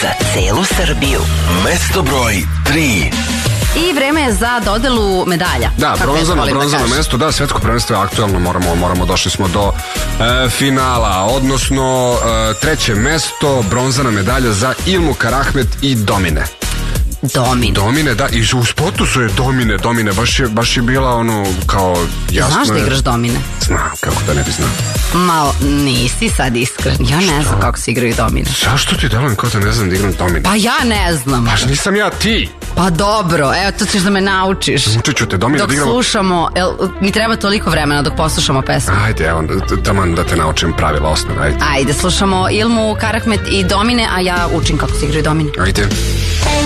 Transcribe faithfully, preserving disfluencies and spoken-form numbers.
Za celu Srbiju. Mesto broj tri. I vreme je za dodelu medalja. Da, bronzano, bronzano mesto, da, svetsko prvenstvo je aktualno, moramo, moramo, došli smo do e, finala, odnosno e, treće mesto, bronzana medalja za Ilmu Karahmet i Domine. Domine. Domine, da, i u spotu su je Domine, Domine, baš je, baš je bila ono, kao, jasno. Znaš da igraš Domine? Znam, kako da ne bi znao. Malo, nisi sad iskren. Ja ne Što? znam kako se igraju Domine. Zašto ti delujem kao da ne znam da igram Domine? Pa ja ne znam. Pa nisam ja ti. Pa dobro, evo to ćeš da me naučiš. Učit ću te, Domine dok da igramo. Dok slušamo, el, mi treba toliko vremena dok poslušamo pesmu. Ajde, evo, taman da te naučim pravila osnove, ajde. Ajde, slušamo Ilmu Karahmet i Domine, a ja učim kako se igraju Domine. Ajde.